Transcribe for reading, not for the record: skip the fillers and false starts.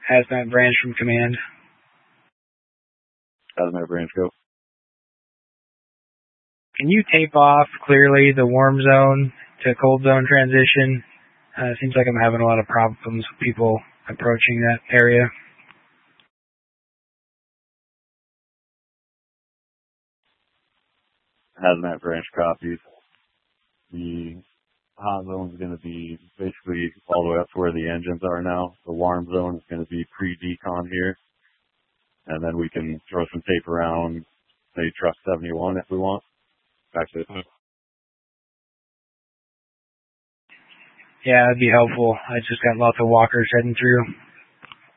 Hazmat Branch from Command. Hazmat Branch, go. Can you tape off clearly the warm zone to cold zone transition? It seems like I'm having a lot of problems with people approaching that area. Hazmat Branch copies. The hot zone is going to be basically all the way up to where the engines are now. The warm zone is going to be pre-decon here. And then we can throw some tape around, say, truck 71 if we want. Actually, Yeah, that'd be helpful. I just got lots of walkers heading through.